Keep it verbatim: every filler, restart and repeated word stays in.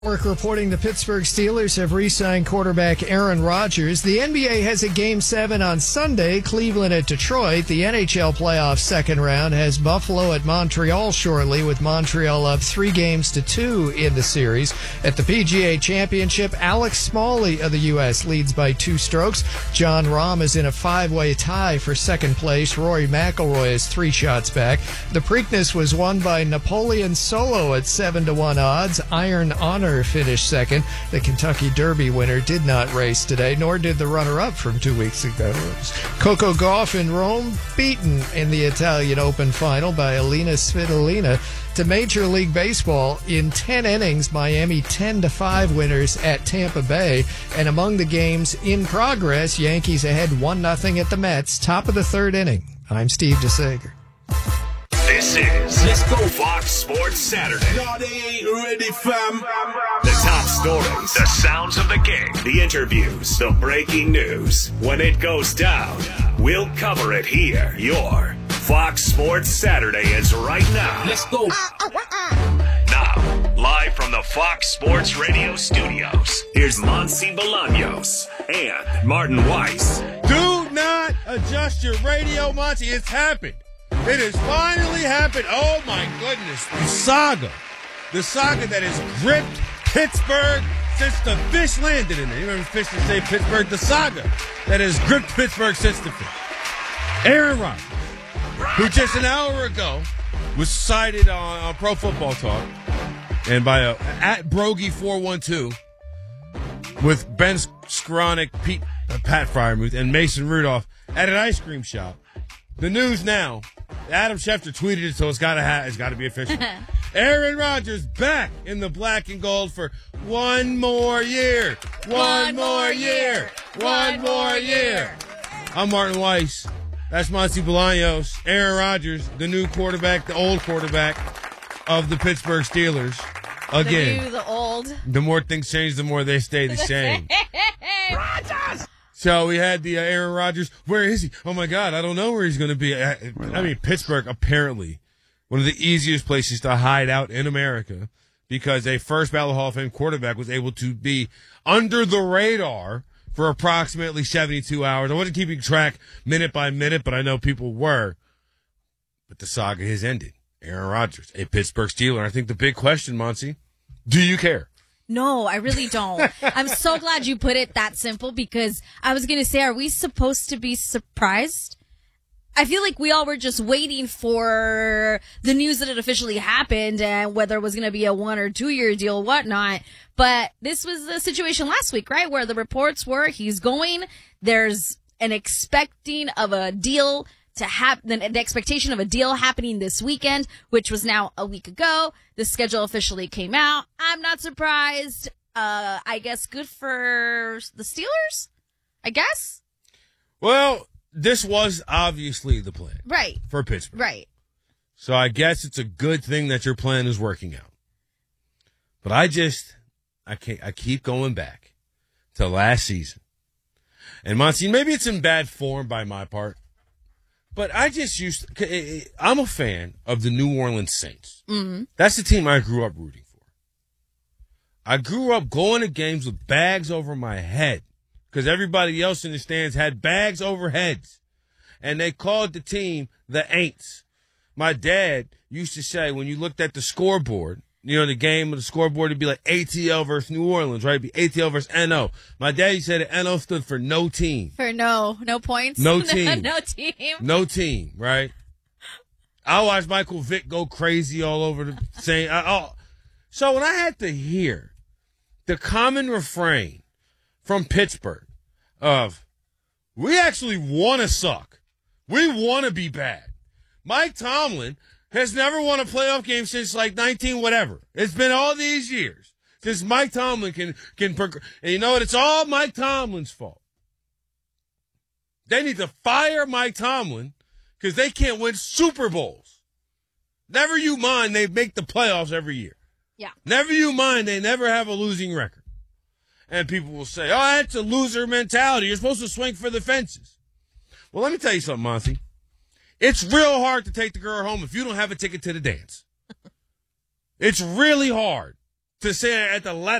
Network reporting the Pittsburgh Steelers have re-signed quarterback Aaron Rodgers. The N B A has a Game seven on Sunday, Cleveland at Detroit. The N H L playoff second round has Buffalo at Montreal shortly, with Montreal up three games to two in the series. At the P G A Championship, Alex Smalley of the U S leads by two strokes. Jon Rahm is in a five-way tie for second place. Rory McIlroy is three shots back. The Preakness was won by Napoleon Solo at seven to one odds. Iron Honor finished second. The Kentucky Derby winner did not race today, nor did the runner-up from two weeks ago. Coco Gauff in Rome, beaten in the Italian Open final by Alina Svitolina. To Major League Baseball, in ten innings, Miami ten to five winners at Tampa Bay. And among the games in progress, Yankees ahead one nothing at the Mets, top of the third inning. I'm Steve DeSager. This is Let's Go Fox Sports Saturday. No, they ain't ready, fam. The top stories, the sounds of the game, the interviews, the breaking news. When it goes down, we'll cover it here. Your Fox Sports Saturday is right now. Let's go. Now, live from the Fox Sports Radio studios, here's Monty Bolaños and Martin Weiss. Do not adjust your radio, Monty. It's happened. It has finally happened. Oh, my goodness. The saga. The saga that has gripped Pittsburgh since the fish landed in there. You remember fish that say Pittsburgh? The saga that has gripped Pittsburgh since the fish. Aaron Rodgers, who just an hour ago was cited on, on Pro Football Talk and by a, at Brogy four one two with Ben Skowronek, Pete, uh, Pat Freiermuth, and Mason Rudolph at an ice cream shop. The news now. Adam Schefter tweeted it, so it's got to ha- it's got to be official. Aaron Rodgers back in the black and gold for one more year. One, one more year. year. One more year. I'm Martin Weiss. That's Monty Bolaños. Aaron Rodgers, the new quarterback, the old quarterback of the Pittsburgh Steelers. Again. The new, the old. The more things change, the more they stay the same. Rodgers! So we had the uh, Aaron Rodgers. Where is he? Oh, my God. I don't know where he's going to be. I, I mean, Pittsburgh, apparently, one of the easiest places to hide out in America because a first ballot Hall of Fame quarterback was able to be under the radar for approximately seventy-two hours. I wasn't keeping track minute by minute, but I know people were. But the saga has ended. Aaron Rodgers, a Pittsburgh Steeler. I think the big question, Monty, do you care? No, I really don't. I'm so glad you put it that simple because I was going to say, are we supposed to be surprised? I feel like we all were just waiting for the news that it officially happened and whether it was going to be a one or two year deal, whatnot. But this was the situation last week, right? Where the reports were he's going. There's an expecting of a deal to happen, an expectation of a deal happening this weekend, which was now a week ago. The schedule officially came out. I'm not surprised. Uh, I guess good for the Steelers, I guess. Well, this was obviously the plan. Right. For Pittsburgh. Right. So I guess it's a good thing that your plan is working out. But I just, I can't, I keep going back to last season. And Monty, maybe it's in bad form by my part, but I just used to, I'm a fan of the New Orleans Saints. Mm-hmm. That's the team I grew up rooting for. I grew up going to games with bags over my head because everybody else in the stands had bags over heads. And they called the team the Aints. My dad used to say when you looked at the scoreboard, you know, the game of the scoreboard would be like A T L versus New Orleans, right? It'd be A T L versus N O. My daddy said that N O stood for no team. For no, no points. No team. No team. No team, right? I watched Michael Vick go crazy all over the same. I, oh. So when I had to hear the common refrain from Pittsburgh of, we actually want to suck. We want to be bad. Mike Tomlin has never won a playoff game since like nineteen whatever. It's been all these years since Mike Tomlin can, can, and you know what? It's all Mike Tomlin's fault. They need to fire Mike Tomlin because they can't win Super Bowls. Never you mind they make the playoffs every year. Yeah. Never you mind they never have a losing record. And people will say, oh, that's a loser mentality. You're supposed to swing for the fences. Well, let me tell you something, Monty. It's real hard to take the girl home if you don't have a ticket to the dance. It's really hard to say at the letter.